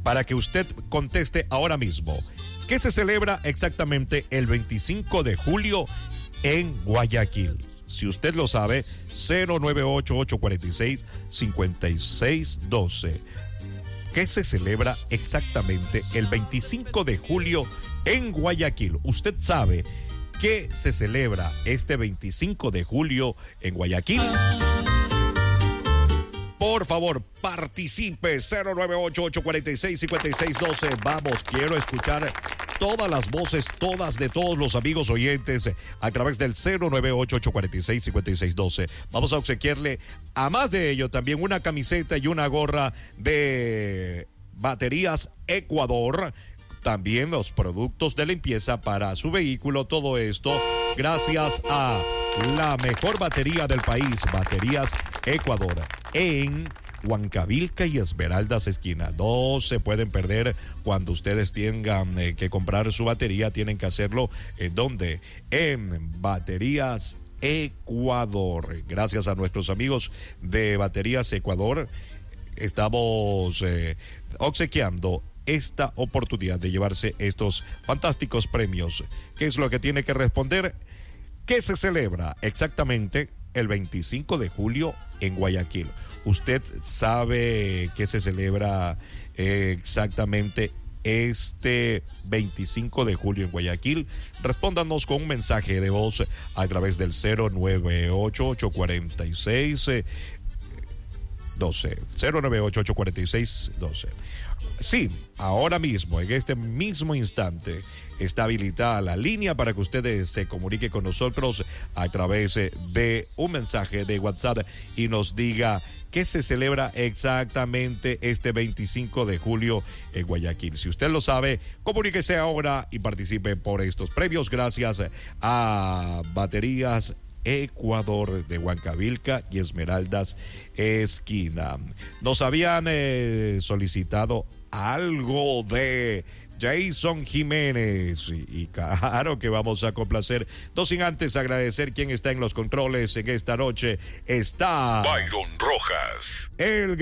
para que usted conteste ahora mismo. ¿Qué se celebra exactamente el 25 de julio en Guayaquil? Si usted lo sabe, 098-846-5612. ¿Qué se celebra exactamente el 25 de julio en Guayaquil? ¿Usted sabe qué se celebra este 25 de julio en Guayaquil? Por favor, participe. 098-846-5612. Vamos, quiero escuchar todas las voces, de todos los amigos oyentes a través del 098-846-5612. Vamos a obsequiarle, a más de ello, también una camiseta y una gorra de Baterías Ecuador. También los productos de limpieza para su vehículo. Todo esto gracias a la mejor batería del país, Baterías Ecuador, en Huancavilca y Esmeraldas esquina. No se pueden perder cuando ustedes tengan que comprar su batería. Tienen que hacerlo en donde, en Baterías Ecuador. Gracias a nuestros amigos de Baterías Ecuador, estamos obsequiando esta oportunidad de llevarse estos fantásticos premios. ¿Qué es lo que tiene que responder? ¿Qué se celebra exactamente el 25 de julio en Guayaquil? ¿Usted sabe qué se celebra exactamente este 25 de julio en Guayaquil? Respóndanos con un mensaje de voz a través del 098-846-12. 098-846-12. Sí, ahora mismo, en este mismo instante, está habilitada la línea para que ustedes se comuniquen con nosotros a través de un mensaje de WhatsApp y nos diga qué se celebra exactamente este 25 de julio en Guayaquil. Si usted lo sabe, comuníquese ahora y participe por estos premios gracias a Baterías Ecuador de Huancavilca y Esmeraldas esquina. Nos habían solicitado algo de Jason Jiménez y claro que vamos a complacer. No sin antes agradecer quien está en los controles en esta noche. Está Byron Rojas, el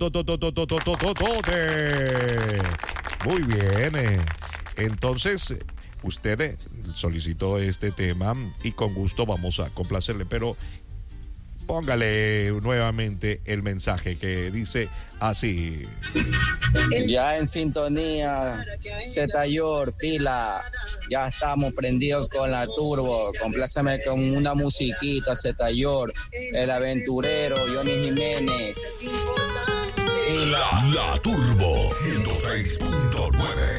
grandototototototote. Muy bien. Entonces, usted solicitó este tema y con gusto vamos a complacerle, pero póngale nuevamente el mensaje que dice así. Ya en sintonía, Zetayor, pila, ya estamos prendidos con la turbo. Compláceme con una musiquita, Zetayor, el aventurero, Johnny Jiménez. La Turbo 106.9.